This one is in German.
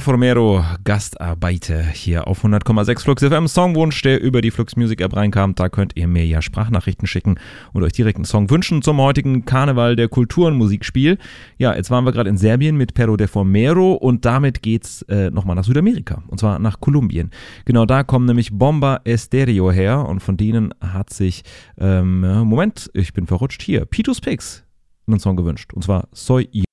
Deformero, Gastarbeiter hier auf 100,6 Flux FM. Songwunsch, der über die Flux Music App reinkam. Da könnt ihr mir ja Sprachnachrichten schicken und euch direkt einen Song wünschen zum heutigen Karneval der Kulturen Musikspiel. Ja, jetzt waren wir gerade in Serbien mit Pero Deformero und damit geht's nochmal nach Südamerika und zwar nach Kolumbien. Genau da kommen nämlich Bomba Estéreo her und von denen hat sich, Moment, ich bin verrutscht, hier, Pitus Pix einen Song gewünscht und zwar Soy